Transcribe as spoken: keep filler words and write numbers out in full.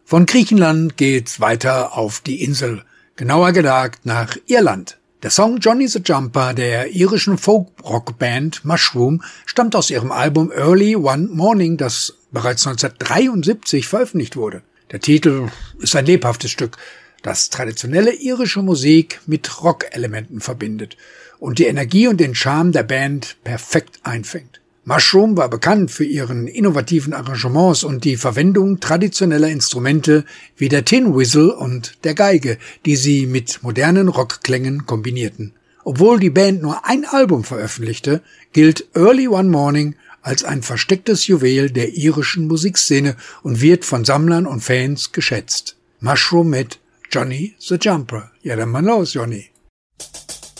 Von Griechenland geht's weiter auf die Insel, genauer gesagt nach Irland. Der Song Johnny the Jumper der irischen Folk-Rock-Band Mushroom stammt aus ihrem Album Early One Morning, das bereits neunzehnhundertdreiundsiebzig veröffentlicht wurde. Der Titel ist ein lebhaftes Stück, das traditionelle irische Musik mit Rock-Elementen verbindet und die Energie und den Charme der Band perfekt einfängt. Mushroom war bekannt für ihren innovativen Arrangements und die Verwendung traditioneller Instrumente wie der Tin Whistle und der Geige, die sie mit modernen Rockklängen kombinierten. Obwohl die Band nur ein Album veröffentlichte, gilt Early One Morning als ein verstecktes Juwel der irischen Musikszene und wird von Sammlern und Fans geschätzt. Mushroom mit Johnny the Jumper. Ja, dann mal los, Johnny.